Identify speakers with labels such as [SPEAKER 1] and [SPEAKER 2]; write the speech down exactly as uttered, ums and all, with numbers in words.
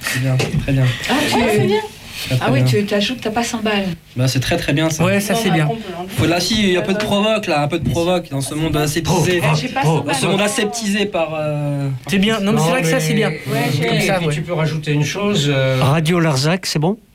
[SPEAKER 1] C'est bien, très bien.
[SPEAKER 2] Ah, tu...
[SPEAKER 3] Ouais, c'est bien.
[SPEAKER 1] Très, très
[SPEAKER 2] ah oui,
[SPEAKER 1] bien.
[SPEAKER 2] tu t'ajoutes, t'as pas cent balles.
[SPEAKER 1] Bah, c'est très très bien ça.
[SPEAKER 4] Ouais, ça
[SPEAKER 3] Non,
[SPEAKER 4] c'est
[SPEAKER 3] bah,
[SPEAKER 4] bien.
[SPEAKER 3] on peut l'enlever.
[SPEAKER 1] Faut là, si, il y a un peu de provoque là, un peu de provoque dans ce monde aseptisé.
[SPEAKER 2] Eh, j'ai pas cent
[SPEAKER 1] Dans
[SPEAKER 2] balles.
[SPEAKER 1] ce monde aseptisé par. euh,
[SPEAKER 4] C'est bien. Non, mais c'est vrai que ça c'est bien.
[SPEAKER 3] Ouais, j'ai-
[SPEAKER 4] Comme
[SPEAKER 5] Et
[SPEAKER 4] ça,
[SPEAKER 5] puis
[SPEAKER 4] ouais.
[SPEAKER 5] tu peux rajouter une chose. euh,
[SPEAKER 6] Radio Larzac, c'est bon?